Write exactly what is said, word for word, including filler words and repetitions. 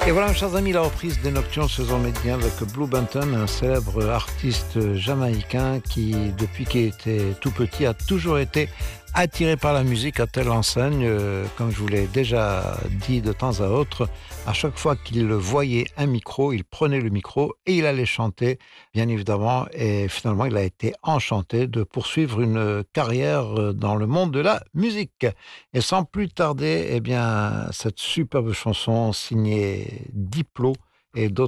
Et voilà, chers amis, la reprise des Nocturnes se médien avec Blue Benton, un célèbre artiste jamaïcain qui, depuis qu'il était tout petit, a toujours été attiré par la musique à telle enseigne, euh, comme je vous l'ai déjà dit de temps à autre, à chaque fois qu'il voyait un micro, il prenait le micro et il allait chanter, bien évidemment, et finalement il a été enchanté de poursuivre une carrière dans le monde de la musique. Et sans plus tarder, eh bien, cette superbe chanson signée Diplo et d'autres